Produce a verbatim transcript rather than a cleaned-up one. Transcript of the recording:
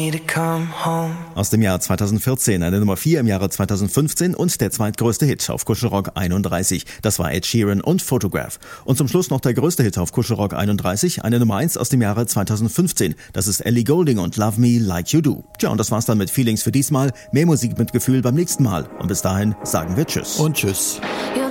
Aus dem Jahr zweitausendvierzehn, eine Nummer vier im Jahre zweitausendfünfzehn und der zweitgrößte Hit auf Kuschelrock einunddreißig. Das war Ed Sheeran und Photograph. Und zum Schluss noch der größte Hit auf Kuschelrock einunddreißig, eine Nummer eins aus dem Jahre zweitausendfünfzehn. Das ist Ellie Goulding und Love Me Like You Do. Tja, und das war's dann mit Feelings für diesmal. Mehr Musik mit Gefühl beim nächsten Mal. Und bis dahin sagen wir Tschüss. Und Tschüss. You're